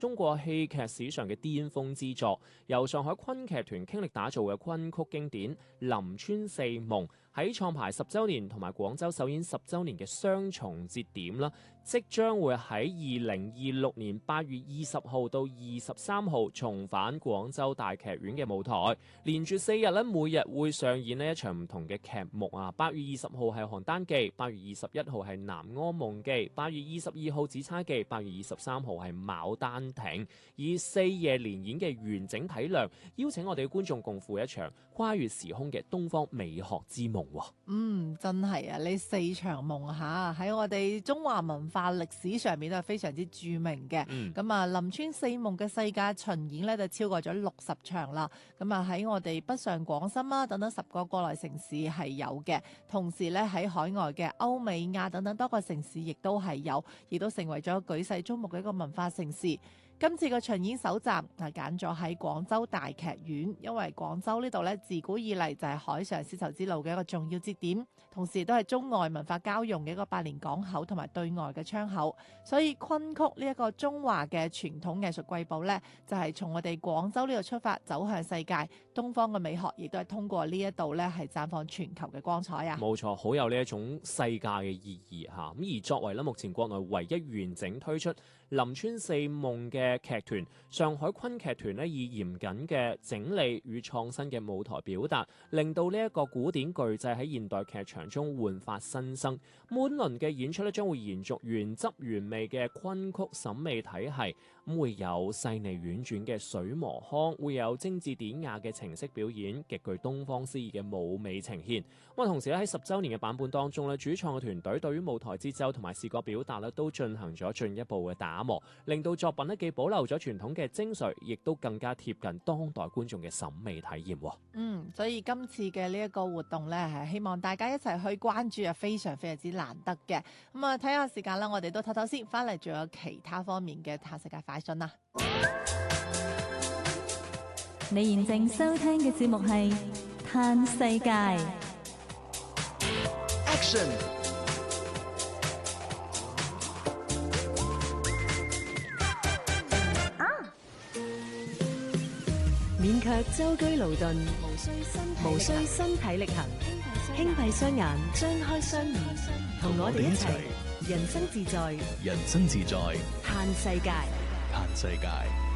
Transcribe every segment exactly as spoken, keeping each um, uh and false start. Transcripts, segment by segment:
中國戲劇史上嘅巔峰之作，由上海昆劇團傾力打造嘅昆曲經典《臨川四夢》，喺創排十週年同埋廣州首演十週年嘅雙重節點啦，即將會喺二零二六年八月二十號到二十三號重返廣州大劇院嘅舞台，連住四日咧，每日會上演呢一場唔同嘅劇目啊！八月二十號係《邯鄲記》，八月二十一號係《南柯夢記》，八月二十二號《紫釵記》，八月二十三號係《牡丹亭》，以四夜連演嘅完整體量，邀請我哋嘅觀眾共赴一場跨越時空嘅東方美學之夢。 嗯，真係啊！呢四場夢嚇喺我哋中華文化歷史上面都係非常之著名嘅。咁、嗯、啊，臨川四夢嘅世界巡演咧就超過咗六十場啦。咁啊喺我哋北上廣深啊等等十個國內城市係有嘅，同時咧喺海外嘅歐美亞等等多個城市亦都係有，亦都成為咗舉世矚目嘅一個文化盛事。今次嘅巡演首站係揀咗喺廣州大劇院，因為廣州呢度咧自古以嚟就係海上絲綢之路嘅一個重要節點，同時都係中外文化交融嘅一個百年港口同埋對外嘅窗口，所以昆曲呢一個中華嘅傳統藝術瑰寶呢，就係從我哋廣州呢度出發走向世界，東方嘅美學亦都係通過呢一度呢係綻放全球嘅光彩啊！ 冇錯，好有呢一種世界嘅意義嚇。咁而作為咧目前國內唯一完整推出臨川四夢嘅劇團，上海昆劇團咧以嚴謹嘅整理與創新嘅舞台表達，令到呢一個古典巨製喺現代劇場中煥發新生。滿輪嘅演出咧將會延續原汁原味嘅昆曲審美體系，咁會有細膩婉轉嘅水磨腔，會有精緻典雅嘅程式表演，極具東方詩意嘅舞美呈現。咁啊，同時咧喺十週年嘅版本當中咧，主創嘅團隊對於舞台節奏同埋視覺表達咧都進行咗進一步嘅打磨，令到作品咧既保留咗傳統嘅精髓，亦都更加貼近當代觀眾嘅審美體驗。 嗯，所以今次嘅呢一個活動咧，係希望大家一齊去關注啊，非常非常之難得嘅。咁啊，睇下時間啦，我哋都唞唞先，翻嚟仲有其他方面嘅嘆世界快訊啦。 你現正收聽嘅節目係嘆世界。 Action！ 勉強舟車勞頓，無需身體力行，輕閉雙眼，張開雙耳，同我哋一齊人生自在， 人生自在， 嘆世界， 嘆世界。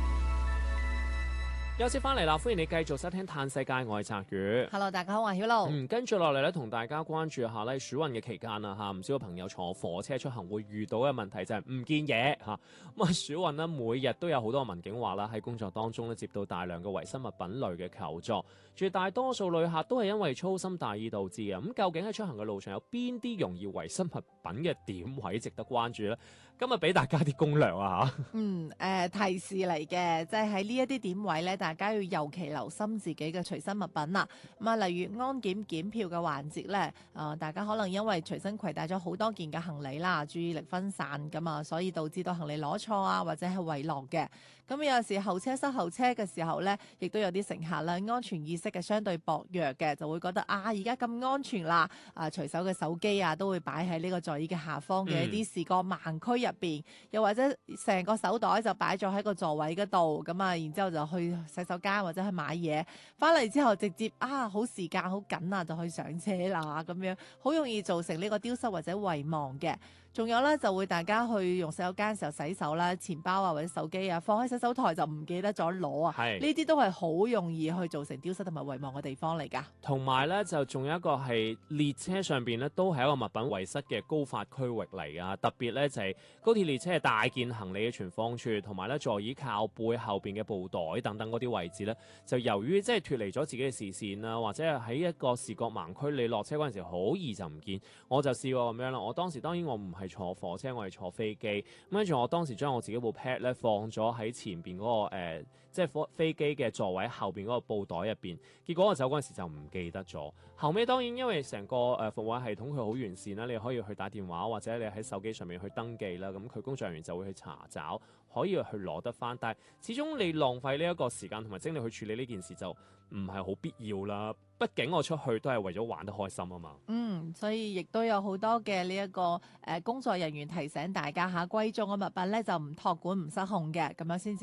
休息翻嚟啦，歡迎你繼續收聽《嘆世界》，我係澤宇。 Hello， 大家好，我係曉露。 嗯，跟住落嚟咧，同大家關注下咧暑運嘅期間啊，嚇唔少朋友坐火車出行會遇到嘅問題就係唔見嘢嚇。咁啊，暑運呢，每日都有好多民警話啦，喺工作當中咧接到大量嘅遺失物品類嘅求助，絕大多數旅客都係因為粗心大意導致嘅。咁究竟喺出行嘅路上有邊啲容易遺失物品嘅點位值得關注呢？今日俾大家啲攻略啊嚇。 嗯，誒、呃、提示嚟嘅，即係喺呢一啲點位咧，大家要尤其留心自己嘅隨身物品啦。咁啊，例如安檢檢票嘅環節咧，啊、呃，大家可能因為隨身攜帶咗好多件嘅行李啦，注意力分散咁啊，所以導致到行李攞錯啊，或者係遺落嘅。咁有時候車塞後車嘅時候咧，亦都有啲乘客咧安全意識嘅相對薄弱嘅，就會覺得啊，而家咁安全啦，啊，隨手嘅手機啊都會擺喺呢個座椅嘅下方嘅一啲視覺盲區入邊，嗯、又或者成個手袋就擺咗喺個座位嗰度，咁啊，然之後就去洗手間或者去買嘢，翻嚟之後直接啊好時間好緊啊，就去上車啦，咁樣好容易造成呢個丟失或者遺忘嘅。仲有咧就會大家去用洗手間嘅時候洗手啦，錢包啊或者手機啊放喺洗手台就唔記得咗攞啊，呢啲都係好容易去造成丟失同埋遺忘嘅地方嚟㗎。 同埋咧就仲有一個係列車上邊咧都係一個物品遺失嘅高發區域嚟㗎，特別咧就係、是、高鐵列車嘅大件行李嘅存放處，同埋咧座椅靠背後邊嘅布袋等等嗰啲位置咧，就由於即係脫離咗自己嘅視線啦，或者係喺一個視覺盲區，你落車嗰陣時好易就唔見。我就試過咁樣啦，我當時當然我唔係坐火車，我係坐飛機，咁跟住我當時將我自己部 pad 咧放咗喺前邊嗰、那個、呃、即係飛機嘅座位後邊嗰個布袋入邊，結果我走嗰陣時就唔記得咗。後尾當然因為成個誒服務系統佢好完善啦，你可以去打電話或者你喺手機上面去登記啦，咁佢工作人員就會去查找， 可以去攞得翻。但係始終你浪費呢一個時間同埋精力去處理呢件事就唔係好必要啦。畢竟我出去都係為咗玩得開心啊嘛。 嗯，所以亦都有好多嘅呢一個誒、呃、工作人員提醒大家嚇，貴重嘅物品咧就唔託管唔失控嘅，咁樣先至